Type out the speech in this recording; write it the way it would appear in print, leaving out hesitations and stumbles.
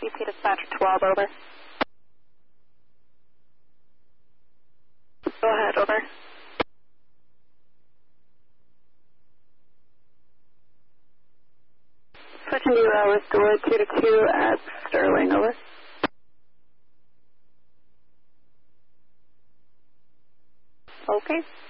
CP dispatcher 12, over. Go ahead, over. Switching to with Deloitte 2 to 2 at Sterling, over. Okay.